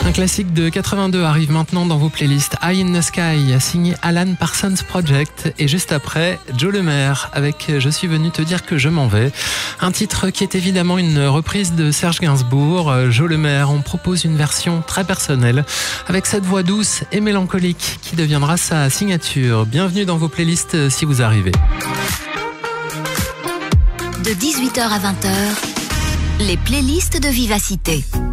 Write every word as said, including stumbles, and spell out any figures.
Un classique de quatre-vingt-deux arrive maintenant dans vos playlists. Eye in the Sky, signé Alan Parsons Project. Et juste après, Joe Lemaire avec Je suis venu te dire que je m'en vais. Un titre qui est évidemment une reprise de Serge Gainsbourg. Joe Lemaire, on propose une version très personnelle avec cette voix douce et mélancolique qui deviendra sa signature. Bienvenue dans vos playlists si vous arrivez. De dix-huit heures à vingt heures, les playlists de Vivacité.